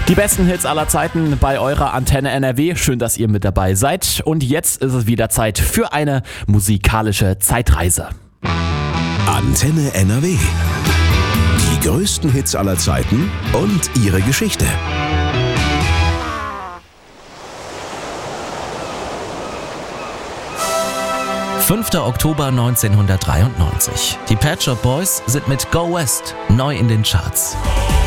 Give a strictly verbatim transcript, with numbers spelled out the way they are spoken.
Die besten Hits aller Zeiten bei eurer Antenne N R W. Schön, dass ihr mit dabei seid. Und jetzt ist es wieder Zeit für eine musikalische Zeitreise. Antenne N R W. Die größten Hits aller Zeiten und ihre Geschichte. fünfter Oktober neunzehnhundertdreiundneunzig. Die Pet Shop Boys sind mit Go West neu in den Charts.